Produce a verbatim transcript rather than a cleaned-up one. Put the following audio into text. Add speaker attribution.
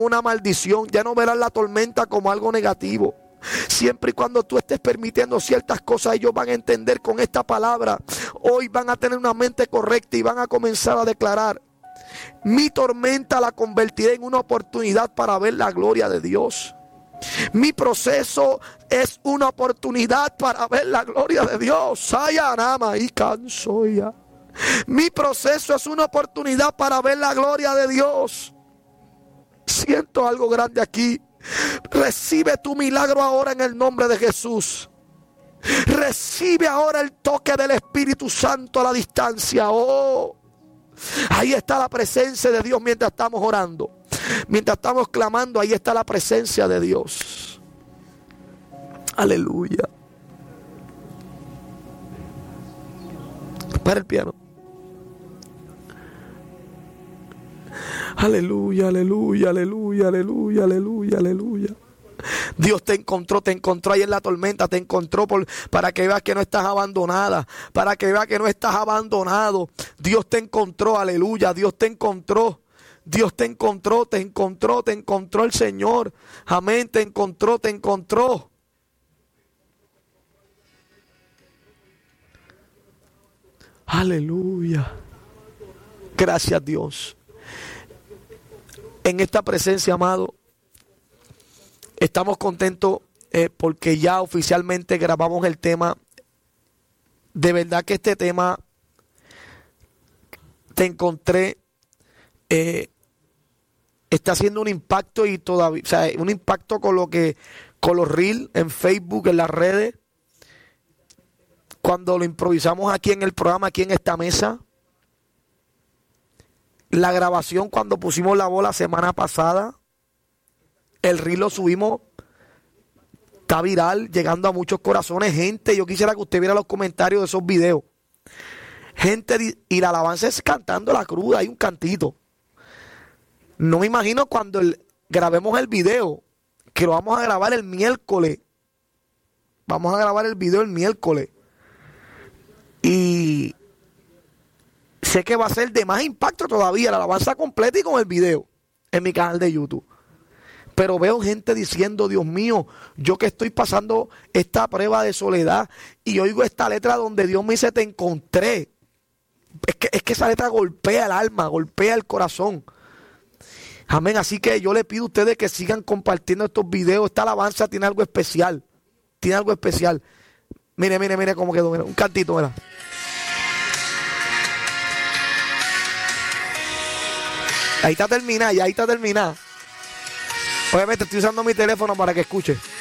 Speaker 1: una maldición, ya no verán la tormenta como algo negativo. Siempre y cuando tú estés permitiendo ciertas cosas, ellos van a entender con esta palabra. Hoy van a tener una mente correcta y van a comenzar a declarar: mi tormenta la convertiré en una oportunidad para ver la gloria de Dios. Mi proceso es una oportunidad para ver la gloria de Dios. Mi proceso es una oportunidad para ver la gloria de Dios. Siento algo grande aquí. Recibe tu milagro ahora en el nombre de Jesús. Recibe ahora el toque del Espíritu Santo a la distancia. Oh, ahí está la presencia de Dios mientras estamos orando. Mientras estamos clamando, ahí está la presencia de Dios. Aleluya. Para el piano. Aleluya, aleluya, aleluya, aleluya, aleluya, aleluya. Dios te encontró, te encontró ahí en la tormenta, te encontró por, para que veas que no estás abandonada, para que veas que no estás abandonado. Dios te encontró, aleluya, Dios te encontró. Dios te encontró, te encontró, te encontró el Señor. Amén, te encontró, te encontró. Aleluya. Gracias, Dios. En esta presencia, amado, estamos contentos eh, porque ya oficialmente grabamos el tema. De verdad que este tema te encontré. Eh, está haciendo un impacto y todavía, o sea, un impacto con lo que, con los reels en Facebook, en las redes. Cuando lo improvisamos aquí en el programa, aquí en esta mesa. La grabación cuando pusimos la voz la semana pasada. El reel lo subimos. Está viral, llegando a muchos corazones. Gente, yo quisiera que usted viera los comentarios de esos videos. Gente, y la alabanza es cantando la cruda, hay un cantito. No me imagino cuando el, grabemos el video, que lo vamos a grabar el miércoles. Vamos a grabar el video el miércoles. Y sé que va a ser de más impacto todavía la alabanza completa y con el video en mi canal de YouTube. Pero veo gente diciendo: Dios mío, yo que estoy pasando esta prueba de soledad, y oigo esta letra donde Dios me dice: te encontré. Es que, es que esa letra golpea el alma, golpea el corazón. Amén. Así que yo le pido a ustedes que sigan compartiendo estos videos. Esta alabanza tiene algo especial. Tiene algo especial. Mire, mire, mire cómo quedó. Mire, un cantito, mira. Ahí está terminada, ya ahí está terminada. Obviamente estoy usando mi teléfono para que escuche.